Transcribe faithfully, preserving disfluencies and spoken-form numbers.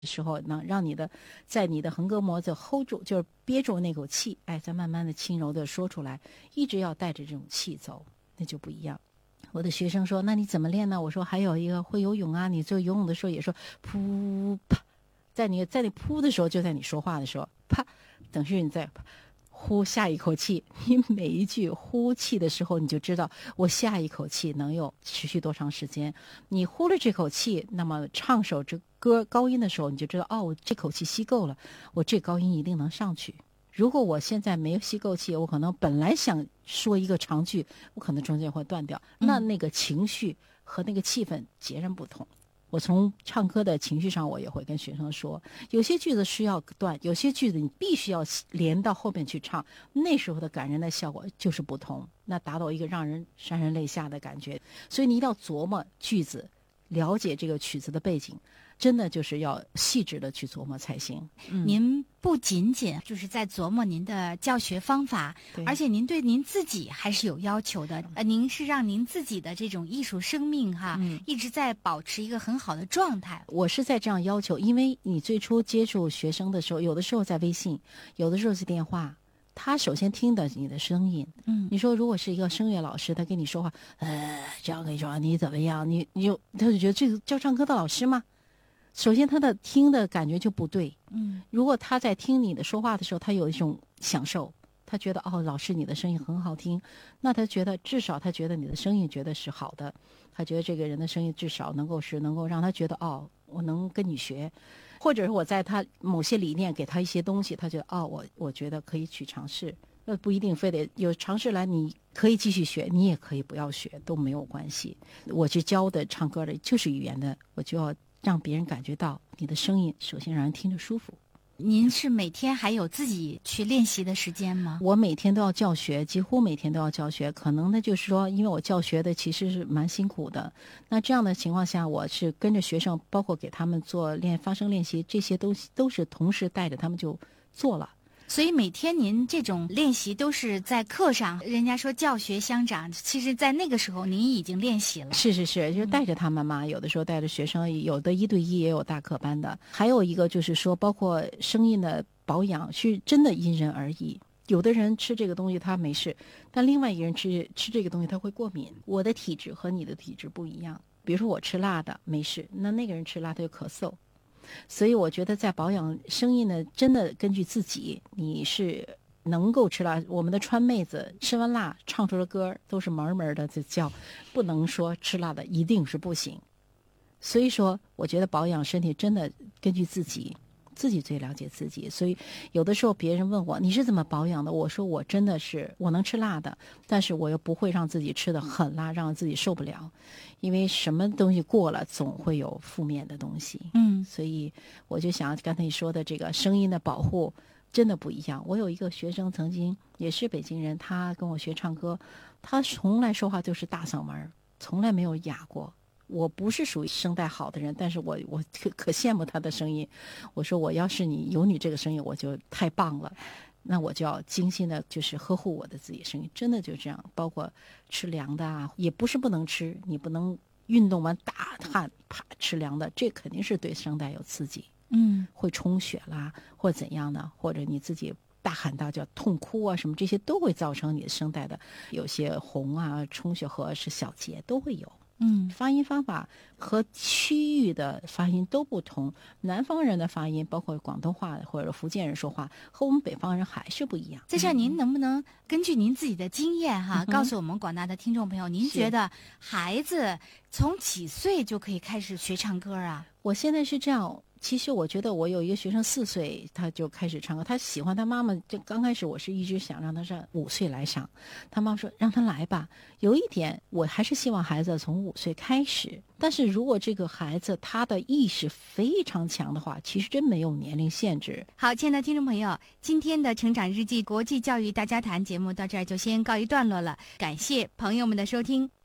时候能让你的在你的横膈膜就 hold 住，就是憋住那口气，哎，再慢慢的轻柔的说出来，一直要带着这种气走，那就不一样。我的学生说那你怎么练呢？我说还有一个会游泳啊，你做游泳的时候也说噗啪，在你在你噗的时候就在你说话的时候啪，等于你在呼下一口气，你每一句呼气的时候你就知道我下一口气能有持续多长时间。你呼了这口气，那么唱首这歌高音的时候你就知道哦，我这口气吸够了，我这高音一定能上去。如果我现在没有吸够气，我可能本来想说一个长句，我可能中间会断掉，那那个情绪和那个气氛截然不同。我从唱歌的情绪上，我也会跟学生说，有些句子是要断，有些句子你必须要连到后面去唱，那时候的感人的效果就是不同，那达到一个让人潸然泪下的感觉。所以你一定要琢磨句子，了解这个曲子的背景，真的就是要细致的去琢磨才行。 嗯、您不仅仅就是在琢磨您的教学方法，而且您对您自己还是有要求的。呃，您是让您自己的这种艺术生命哈、嗯，一直在保持一个很好的状态。 我是在这样要求，因为你最初接触学生的时候，有的时候在微信，有的时候是电话。他首先听的你的声音，嗯，你说如果是一个声乐老师，他跟你说话，呃，这样跟你说你怎么样，你你就他就觉得这个教唱歌的老师吗？首先他的听的感觉就不对，嗯，如果他在听你的说话的时候，他有一种享受，他觉得哦，老师你的声音很好听，那他觉得至少他觉得你的声音觉得是好的，他觉得这个人的声音至少能够是能够让他觉得哦，我能跟你学。或者是我在他某些理念给他一些东西，他觉得哦，我我觉得可以去尝试，那不一定非得有尝试来，你可以继续学，你也可以不要学，都没有关系。我去教的唱歌的就是语言的，我就要让别人感觉到你的声音，首先让人听着舒服。 您是每天还有自己去练习的时间吗？ 我每天都要教学，几乎每天都要教学。可能呢，就是说，因为我教学的其实是蛮辛苦的。那这样的情况下，我是跟着学生，包括给他们做练发声练习，这些东西都是同时带着他们就做了。 所以每天您这种练习都是在课上，人家说教学相长，其实在那个时候您已经练习了。 是是是，就带着他们嘛，有的时候带着学生，有的一对一，也有大课班的。还有一个就是说，包括声音的保养是真的因人而异。有的人吃这个东西他没事，但另外一个人吃吃这个东西他会过敏。我的体质和你的体质不一样，比如说我吃辣的没事，那那个人吃辣他就咳嗽。所以我觉得在保养声音呢，真的根据自己，你是能够吃辣。我们的川妹子吃完辣唱出的歌都是门门的就叫，不能说吃辣的一定是不行。所以说我觉得保养身体真的根据自己，自己最了解自己。所以有的时候别人问我你是怎么保养的，我说我真的是我能吃辣的，但是我又不会让自己吃得很辣，让自己受不了。因为什么东西过了总会有负面的东西，嗯，所以我就想刚才你说的这个声音的保护真的不一样。我有一个学生曾经也是北京人，他跟我学唱歌，他从来说话就是大嗓门，从来没有哑过。我不是属于声带好的人，但是我我可可羡慕他的声音。我说我要是你有你这个声音，我就太棒了。那我就要精心的就是呵护我的自己声音，真的就这样。包括吃凉的啊，也不是不能吃，你不能运动完大汗啪吃凉的，这肯定是对声带有刺激，嗯，会充血啦或怎样的，或者你自己大喊大叫痛哭啊什么，这些都会造成你的声带的有些红啊充血或者是小结都会有。嗯，发音方法和区域的发音都不同，南方人的发音包括广东话或者福建人说话和我们北方人还是不一样。 在这儿您能不能根据您自己的经验哈、嗯、告诉我们广大的听众朋友，您觉得孩子从几岁就可以开始学唱歌啊？ 我现在是这样，其实我觉得我有一个学生四岁他就开始唱歌，他喜欢，他妈妈就刚开始我是一直想让他上五岁来上，他妈妈说让他来吧。有一点我还是希望孩子从五岁开始，但是如果这个孩子他的意识非常强的话，其实真没有年龄限制。 好，亲爱的听众朋友，今天的成长日记国际教育大家谈节目到这儿就先告一段落了，感谢朋友们的收听。